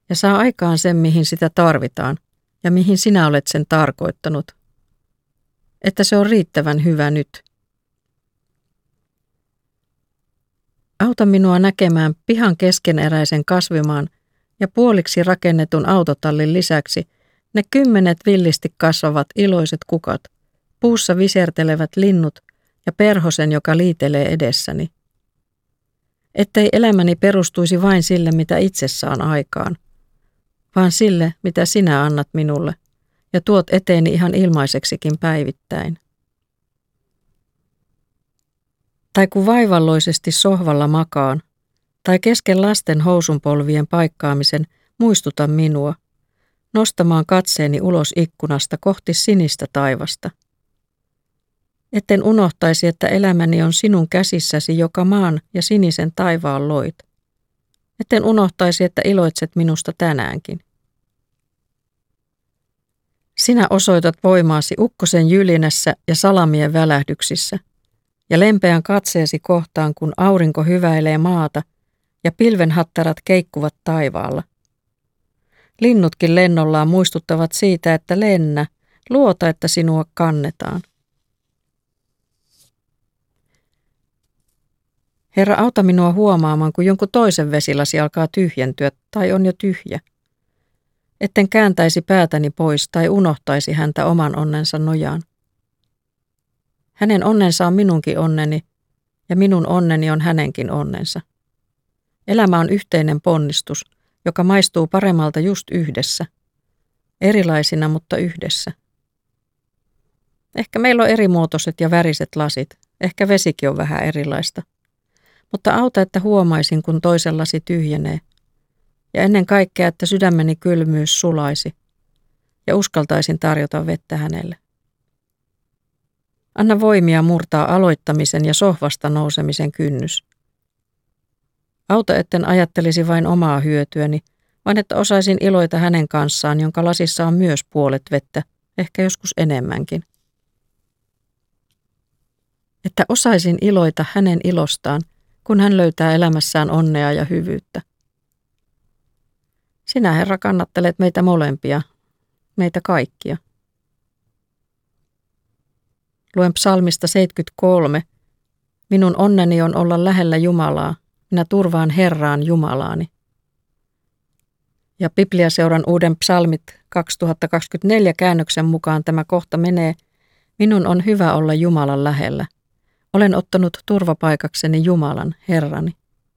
ja saa aikaan sen, mihin sitä tarvitaan ja mihin sinä olet sen tarkoittanut. Että se on riittävän hyvä nyt. Auta minua näkemään pihan keskeneräisen kasvimaan ja puoliksi rakennetun autotallin lisäksi ne 10 villisti kasvavat iloiset kukat, puussa visertelevät linnut ja perhosen, joka liitelee edessäni. Ettei elämäni perustuisi vain sille, mitä itse saan aikaan, vaan sille, mitä sinä annat minulle ja tuot eteeni ihan ilmaiseksikin päivittäin. Tai kun vaivalloisesti sohvalla makaan, tai kesken lasten housunpolvien paikkaamisen muistuta minua, nostamaan katseeni ulos ikkunasta kohti sinistä taivasta. Etten unohtaisi, että elämäni on sinun käsissäsi, joka maan ja sinisen taivaan loit. Etten unohtaisi, että iloitset minusta tänäänkin. Sinä osoitat voimaasi ukkosen jylinässä ja salamien välähdyksissä, ja lempeän katseesi kohtaan, kun aurinko hyväilee maata ja pilvenhattarat keikkuvat taivaalla. Linnutkin lennollaan muistuttavat siitä, että lennä, luota, että sinua kannetaan. Herra, auta minua huomaamaan, kun jonkun toisen vesilasi alkaa tyhjentyä tai on jo tyhjä. Etten kääntäisi päätäni pois tai unohtaisi häntä oman onnensa nojaan. Hänen onnensa on minunkin onneni ja minun onneni on hänenkin onnensa. Elämä on yhteinen ponnistus, joka maistuu paremmalta just yhdessä. Erilaisina, mutta yhdessä. Ehkä meillä on erimuotoiset ja väriset lasit. Ehkä vesikin on vähän erilaista. Mutta auta, että huomaisin, kun toisen lasi tyhjenee. Ja ennen kaikkea, että sydämeni kylmyys sulaisi. Ja uskaltaisin tarjota vettä hänelle. Anna voimia murtaa aloittamisen ja sohvasta nousemisen kynnys. Auta, etten ajattelisi vain omaa hyötyäni, vaan että osaisin iloita hänen kanssaan, jonka lasissa on myös puolet vettä, ehkä joskus enemmänkin. Että osaisin iloita hänen ilostaan, kun hän löytää elämässään onnea ja hyvyyttä. Sinä, Herra, kannattelet meitä molempia, meitä kaikkia. Luen psalmista 73. Minun onneni on olla lähellä Jumalaa, minä turvaan Herraan Jumalaani. Ja Bibliaseuran uuden psalmit 2024 käännöksen mukaan tämä kohta menee, minun on hyvä olla Jumalan lähellä. Olen ottanut turvapaikakseni Jumalan, Herrani.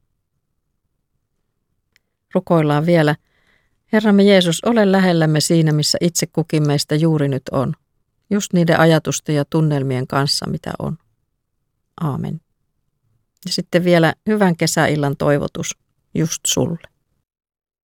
Rukoillaan vielä. Herramme Jeesus, ole lähellämme siinä, missä itse kukin meistä juuri nyt on. Just niiden ajatusten ja tunnelmien kanssa, mitä on. Aamen. Ja sitten vielä hyvän kesäillan toivotus just sulle.